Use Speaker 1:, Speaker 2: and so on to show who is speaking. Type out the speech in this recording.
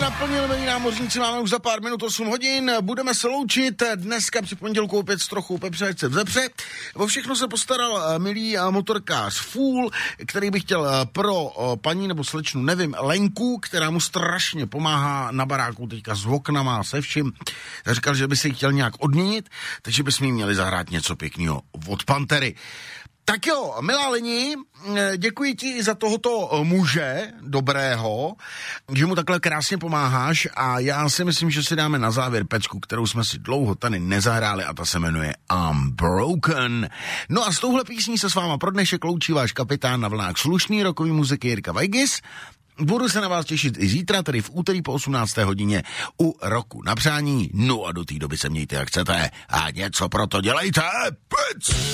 Speaker 1: naplnili, milí námořníci, máme už za pár minut 8 hodin, budeme se loučit, dneska při pondělku opět s trochou pepřajce vzepře. O všechno se postaral milý motorkář Fůl, který by chtěl pro paní nebo slečnu, nevím, Lenku, která mu strašně pomáhá na baráku teďka s oknama, se vším. Říkal, že by si chtěl nějak odměnit, takže bychom jí měli zahrát něco pěkného od Pantery. Tak jo, milá Leni, děkuji ti i za tohoto muže dobrého, že mu takhle krásně pomáháš a já si myslím, že si dáme na závěr pecku, kterou jsme si dlouho tady nezahráli a ta se jmenuje Unbroken. No a s touhle písní se s váma pro dnešek loučí váš kapitán na vlnách slušný rokový muziky Jirka Vajgis. Budu se na vás těšit i zítra, tedy v úterý po 18. hodině u Roku na přání. No a do té doby se mějte jak chcete a něco pro to dělejte. Pec!